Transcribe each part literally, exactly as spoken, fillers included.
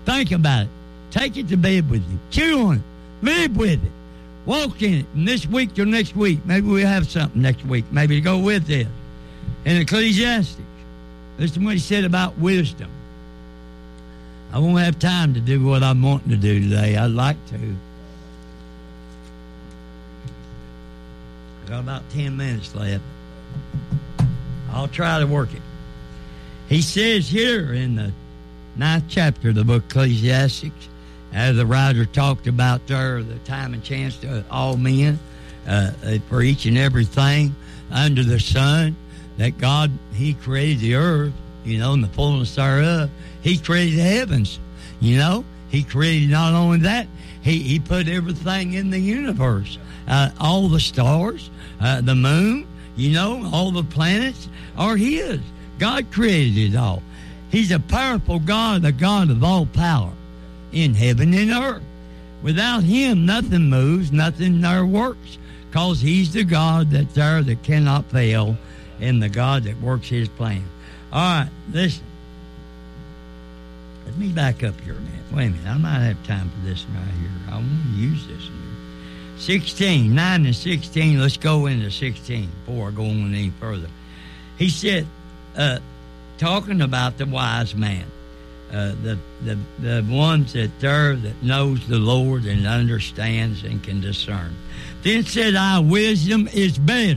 Think about it. Take it to bed with you. Chew on it. Live with it. Walk in it. And this week till next week, maybe we'll have something next week, maybe to go with this. In Ecclesiastes, listen to what he said about wisdom. I won't have time to do what I'm wanting to do today. I'd like to. I got about ten minutes left. I'll try to work it. He says here in the ninth chapter of the book Ecclesiastes, as the writer talked about there, the time and chance to all men, uh, for each and everything under the sun, that God, he created the earth, you know, and the fullness thereof. He created the heavens, you know. He created not only that, he, he put everything in the universe, uh, all the stars, uh, the moon, you know, all the planets are his. God created it all. He's a powerful God, the God of all power in heaven and earth. Without him, nothing moves, nothing there works, because he's the God that's there that cannot fail and the God that works his plan. All right, listen. Let me back up here a minute. Wait a minute. I might have time for this right here. I want to use this here. sixteen, nine and sixteen. Let's go into sixteen before I go on any further. He said, uh, talking about the wise man, uh, the, the the ones that there that knows the Lord and understands and can discern. Then said I, wisdom is better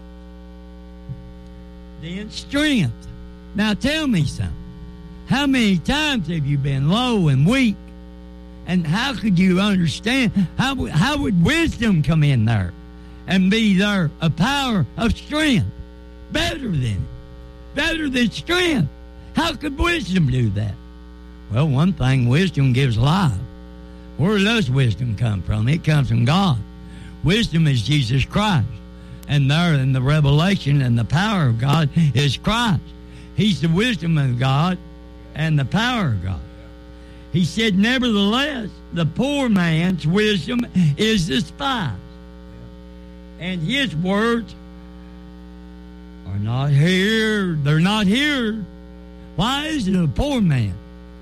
than strength. Now tell me something. How many times have you been low and weak? And how could you understand? How, how would wisdom come in there and be there a power of strength? Better than it. Better than strength. How could wisdom do that? Well, one thing, wisdom gives life. Where does wisdom come from? It comes from God. Wisdom is Jesus Christ. And there in the revelation and the power of God is Christ. He's the wisdom of God and the power of God. He said, nevertheless, the poor man's wisdom is despised, and his words are not here. They're not here. Why is it a poor man?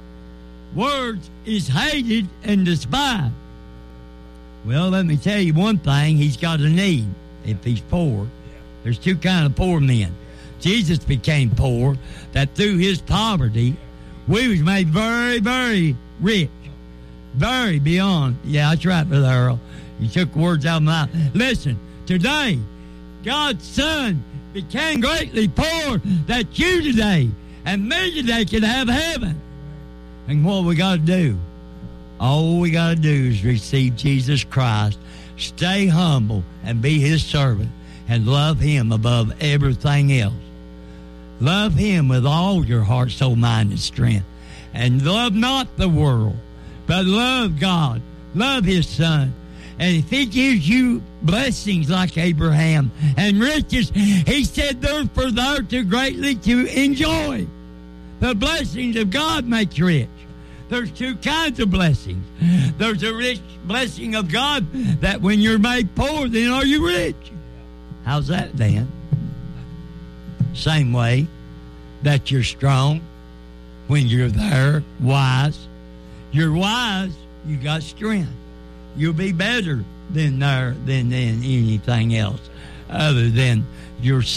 Words is hated and despised. Well, let me tell you one thing. He's got a need if he's poor. There's two kinds of poor men. Jesus became poor, that through his poverty, we was made very, very rich. Very beyond. Yeah, that's right, Brother Earl. You took words out of my mouth. Listen, today, God's Son became greatly poor that you today and me today can have heaven. And what we got to do? All we got to do is receive Jesus Christ, stay humble, and be his servant, and love him above everything else. Love him with all your heart, soul, mind, and strength. And love not the world, but love God. Love his Son. And if he gives you blessings like Abraham and riches, he said therefore thou to greatly to enjoy. The blessings of God make you rich. There's two kinds of blessings. There's a rich blessing of God that when you're made poor, then are you rich? How's that, Dan? Same way that you're strong when you're there, wise. You're wise, you got strength. You'll be better than there than, than anything else other than yourself.